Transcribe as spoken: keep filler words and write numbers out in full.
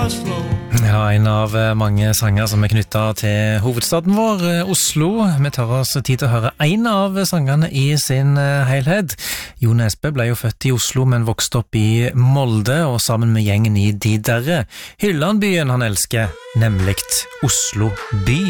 Ja, en av mange sanger som er knyttet til hovedstaden vår, Oslo. Vi tar oss tid til å høre en av sangene i sin helhet. Jo Nesbø ble jo født i Oslo, men vokste opp i Molde, og sammen med gjengen i De Derre hyller han byen han elsker, nemlig Oslo by.